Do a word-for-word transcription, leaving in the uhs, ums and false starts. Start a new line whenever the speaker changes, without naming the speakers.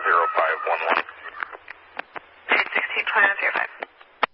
zero five one one.
eight sixteen, twenty-nine zero five.